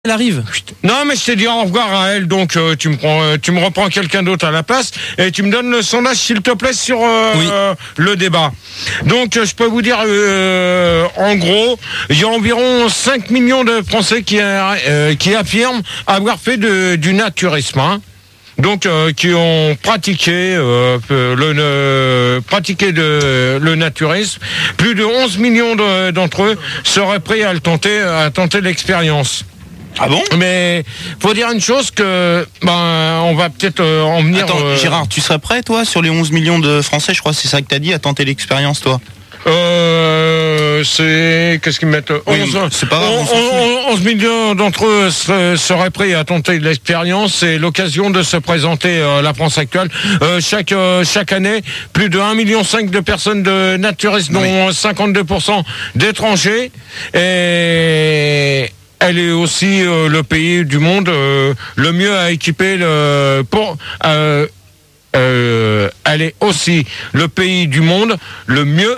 Elle arrive. Non, mais je t'ai dit au revoir à elle, donc tu me reprends quelqu'un d'autre à la place et tu me donnes le sondage, s'il te plaît, sur le débat. Donc, je peux vous dire, en gros, il y a environ 5 millions de Français qui affirment avoir fait du naturisme. Hein. Donc, qui ont pratiqué le naturisme. Plus de 11 millions d'entre eux seraient prêts à tenter l'expérience. Ah bon? Mais faut dire une chose que on va peut-être en venir. Attends, Gérard, tu serais prêt, toi, sur les 11 millions de Français, je crois que c'est ça que t'as dit, à tenter l'expérience, toi? Qu'est-ce qu'ils mettent? 11 millions d'entre eux seraient prêts à tenter l'expérience. C'est l'occasion de se présenter la France actuelle. Chaque année, plus de 1,5 million de personnes de naturistes, dont 52% d'étrangers. Et elle est aussi le pays du monde le mieux à équiper elle est aussi le pays du monde le mieux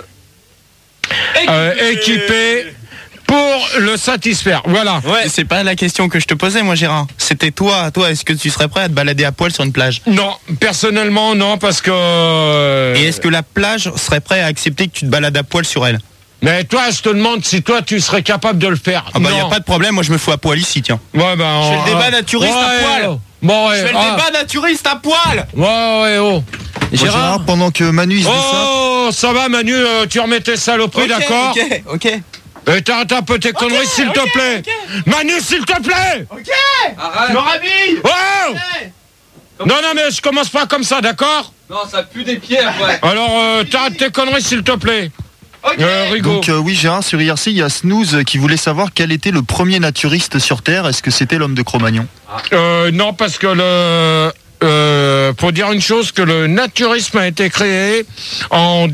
équipé pour le satisfaire. Voilà. Ouais, c'est pas la question que je te posais, moi, Gérard. C'était toi, est-ce que tu serais prêt à te balader à poil sur une plage? Non, personnellement, non, parce que... Et est-ce que la plage serait prêt à accepter que tu te balades à poil sur elle? Mais toi, je te demande si toi, tu serais capable de le faire. Ah bah, y a pas de problème, moi, je me fous à poil ici, tiens. Ouais, je fais le débat naturiste à poil. Bon, ouais, je fais le débat naturiste à poil. Ouais, Gérard, pendant que Manu il se dit ça... Oh, ça va, Manu, tu remets tes saloperies, d'accord? Ok. T'arrêtes un peu tes conneries, s'il te plaît. Manu, s'il te plaît. Ok. Arrête. Je me rhabille. Oh. Non, mais je commence pas comme ça, d'accord? Non, ça pue des pieds après. Alors, t'arrêtes tes conneries, s'il te plaît. Rigaud. Donc oui, Gérard, sur IRC, il y a Snooze qui voulait savoir quel était le premier naturiste sur Terre. Est-ce que c'était l'homme de Cro-Magnon? Non, parce que faut dire une chose, que le naturisme a été créé en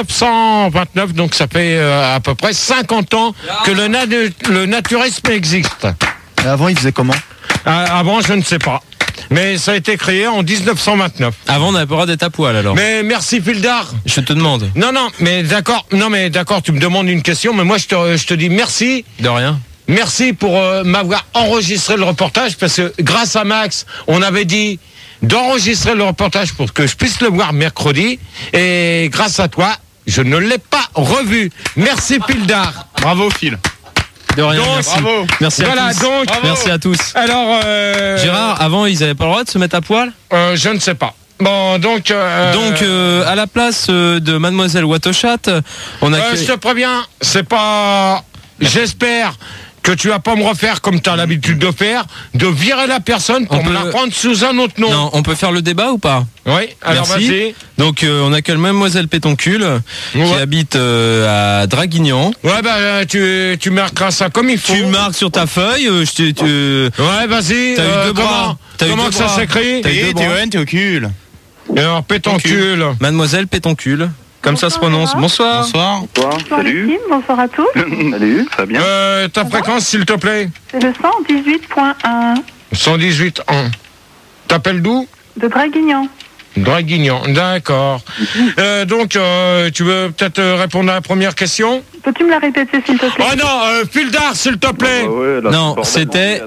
1929, donc ça fait à peu près 50 ans que le naturisme existe. Et avant, il faisait comment? Avant, je ne sais pas. Mais ça a été créé en 1929. Avant, on n'avait pas le droit d'être à poil, alors. Mais merci, Fildar. Je te demande. Non, mais d'accord. Tu me demandes une question, mais moi, je te dis merci. De rien. Merci pour m'avoir enregistré le reportage, parce que grâce à Max, on avait dit d'enregistrer le reportage pour que je puisse le voir mercredi. Et grâce à toi, je ne l'ai pas revu. Merci, Fildar. Bravo, Phil. De rien, donc, merci. Bravo. Merci voilà, à tous. donc, merci à tous. Alors, Gérard, avant, ils n'avaient pas le droit de se mettre à poil? Je ne sais pas. Bon, donc, à la place de Mademoiselle Watochat, on a... je te préviens, c'est pas... J'espère que tu vas pas me refaire comme tu as l'habitude de faire, de virer la personne pour me la prendre sous un autre nom. Non, on peut faire le débat ou pas? Oui, alors merci. Vas-y. Donc on accueille Mademoiselle Pétoncule qui habite à Draguignan. Ouais, tu marqueras ça comme il faut. Tu marques sur ta feuille. Ouais, vas-y. T'as eu deux bras. Comment que ça s'écrit? Pétoncule. Alors, Pétoncule. Mademoiselle Pétoncule. Comme ça se prononce. Bonsoir. Bonsoir. Bonsoir, Salut. bonsoir à tous. Salut, ça va bien? Ta fréquence, s'il te plaît. C'est le 118.1 118 ans. T'appelles d'où? de Draguignan. Draguignan, d'accord. Donc, tu veux peut-être répondre à la première question? Peux-tu me la répéter, s'il te plaît? Oh non, Fildar, s'il te plaît. Non, c'était...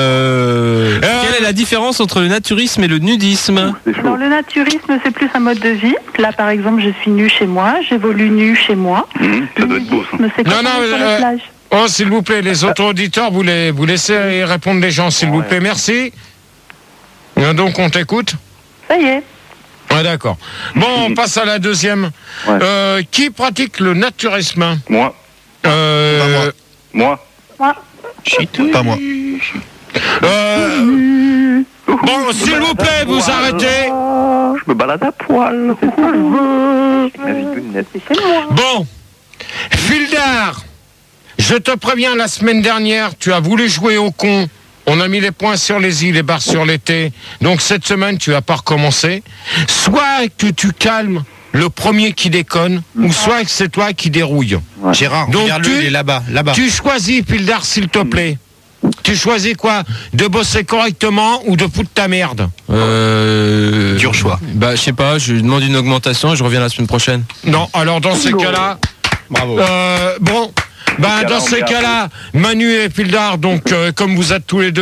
quelle est la différence entre le naturisme et le nudisme? Alors, le naturisme, c'est plus un mode de vie. Là, par exemple, je suis nue chez moi, j'évolue nue chez moi. Ça doit être beau, ça. Le nudisme, c'est quand on est sur la plage. Oh, s'il vous plaît, les autres auditeurs, vous laissez répondre les gens, s'il vous plaît. Merci. Donc, on t'écoute. Ça y est. Ouais, d'accord. Bon, on passe à la deuxième. Ouais. Qui pratique le naturisme? Moi. Moi. Pas moi. Bon, s'il vous plaît, vous arrêtez. Je me balade à poil. C'est ça, je veux. Avec ma vigounette. C'est chez moi. Bon, Fildar, je te préviens, la semaine dernière, tu as voulu jouer au con. On a mis les points sur les i, les barres sur les t. Donc cette semaine, tu vas pas recommencer. Soit que tu calmes le premier qui déconne, ou soit que c'est toi qui dérouille. Ouais. Gérard, Donc regarde-le, il est là-bas. Tu choisis, Fildar, s'il te plaît. Tu choisis quoi? De bosser correctement ou de foutre ta merde? Dur choix. Bah, je sais pas, je demande une augmentation et je reviens la semaine prochaine. Non, alors dans ces cas-là... Bravo. Bon, Dans ces cas-là, Manu et Pildar, donc comme vous êtes tous les deux